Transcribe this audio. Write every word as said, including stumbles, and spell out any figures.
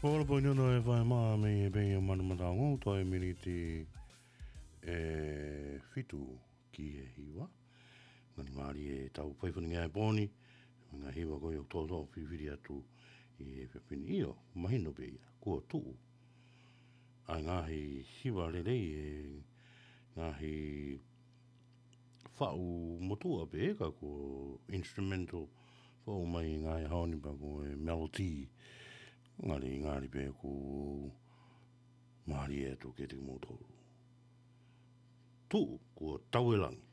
Ora poi non è fai ma mi bene ma non da un to e miniti e fitu ki e hiwa ngani mari e tau pai funi ngai poni nga hiwa ko yo to to fi fi atu e pepini io mahino be ko tu a ngahi hiwa le le e ngahi fau motua be ka ko instrumental fo mai ngai haoni pa ko melody ngari ngari pe ko mari e to ke te moto tu ko tauelangi